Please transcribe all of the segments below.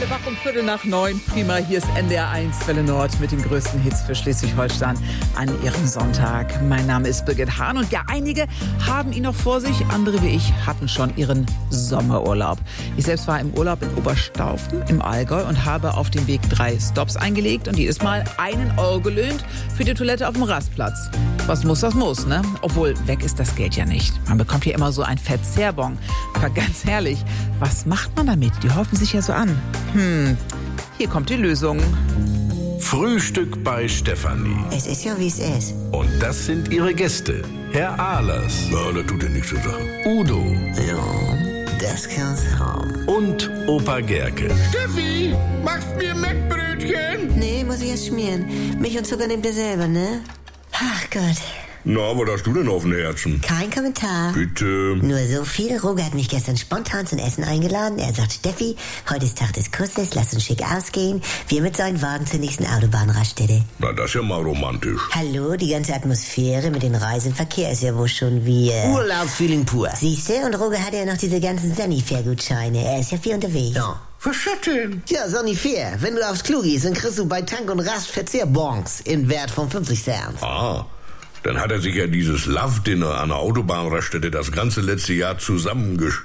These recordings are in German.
alle wach um 8:15. Prima, hier ist NDR 1 Welle Nord mit den größten Hits für Schleswig-Holstein an ihrem Sonntag. Mein Name ist Birgit Hahn und ja, einige haben ihn noch vor sich, andere wie ich hatten schon ihren Sommerurlaub. Ich selbst war im Urlaub in Oberstaufen im Allgäu und habe auf dem Weg 3 Stops eingelegt und jedes Mal 1 Euro gelöhnt für die Toilette auf dem Rastplatz. Was muss, das muss, ne? Obwohl, weg ist das Geld ja nicht. Man bekommt hier immer so ein Verzehrbon. Aber ganz ehrlich, was macht man damit? Die häufen sich ja so an. Hier kommt die Lösung. Frühstück bei Stefanie. Es ist ja, wie es ist. Und das sind ihre Gäste. Herr Ahlers. Ja, das tut ja nichts zur Sache. Udo. Ja, das kann's haben. Und Opa Gerke. Steffi, machst mir Mettbrötchen? Nee, muss ich erst schmieren. Milch und Zucker nehmt ihr selber, ne? Ach Gott. Na, was hast du denn auf dem Herzen? Kein Kommentar. Bitte. Nur so viel. Roger hat mich gestern spontan zum Essen eingeladen. Er sagt, Steffi, heute ist Tag des Kusses, lass uns schick ausgehen. Wir mit seinem Wagen zur nächsten Autobahnraststätte. Na, das ist ja mal romantisch. Hallo, die ganze Atmosphäre mit dem Reisenverkehr ist ja wohl schon wie... Urlaubsfeeling pur. Siehste? Und Roger hat ja noch diese ganzen Sanifair-Gutscheine. Er ist ja viel unterwegs. Ja. Was ist das denn? Ja, Sanifair. Wenn du aufs Klo gehst, dann kriegst du bei Tank und Rast Verzehrbons in Wert von 50 Cent. Ah, dann hat er sich ja dieses Love-Dinner an der Autobahnraststätte das ganze letzte Jahr zusammengespart.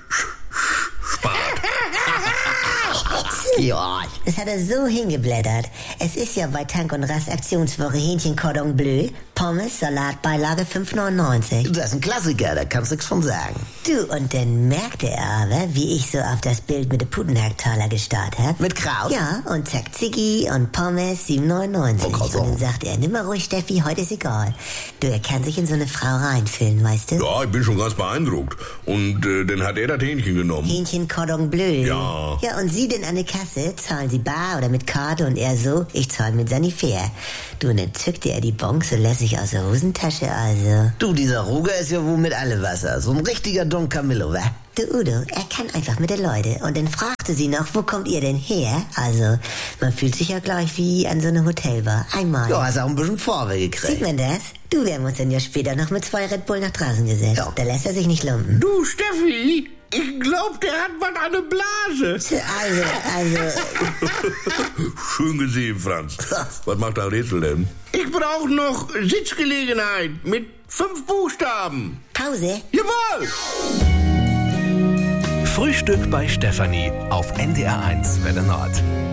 Ja. Das hat er so hingeblättert. Es ist ja bei Tank und Rast Aktionswoche Hähnchen Cordon Bleu, Pommes, Salatbeilage 5,99. Das ist ein Klassiker, da kannst du nichts von sagen. Du, und dann merkte er aber, wie ich so auf das Bild mit dem Putenhacktaler gestarrt hab. Mit Kraut? Ja, und zack, Ziggy und Pommes 7,99. Oh Gott, Und dann sagt er, nimm mal ruhig, Steffi, heute ist egal. Du, er kann sich in so eine Frau reinfühlen, weißt du? Ja, ich bin schon ganz beeindruckt. Und dann hat er das Hähnchen genommen. Hähnchen Cordon Bleu. Ja. Ja, und Sie denn an der Kasse? Zahlen Sie bar oder mit Karte? Und er so, ich zahle mit Sanifair. Du, und dann zückte er die Bonks so lässig aus der Hosentasche, also. Du, dieser Roger ist ja wohl mit alle Wasser. So ein richtiger Don Camillo, wa? Du, Udo, er kann einfach mit den Leuten. Und dann fragte sie noch, wo kommt ihr denn her? Also, man fühlt sich ja gleich wie an so einer Hotelbar. Einmal. Ja, hast auch ein bisschen Vorwärts Sieht gekriegt. man das? Du, wir haben uns dann ja später noch mit 2 Red Bull nach draußen gesetzt. Ja. Da lässt er sich nicht lumpen. Du, Steffi, ich glaub, der hat was an der Blase. Also, Schön gesehen, Franz. Was macht dein Rätsel denn? Ich brauche noch Sitzgelegenheit mit 5 Buchstaben. Pause. Jawohl! Frühstück bei Stefanie auf NDR 1 Welle Nord.